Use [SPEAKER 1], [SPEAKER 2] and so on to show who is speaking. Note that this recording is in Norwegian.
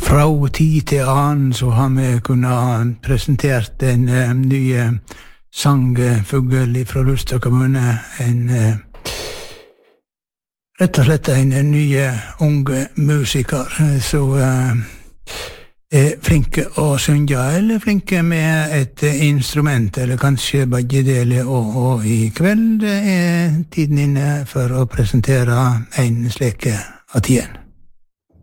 [SPEAKER 1] Fra tid til annen så har vi kunnet presentert en ny sangfugl fra Luster kommune, rett og slett en ny unge musiker, så flinke å synge, eller flinke med et instrument, eller kanskje begge deler, og i kveld tiden inne for å presentere en slik av tiden.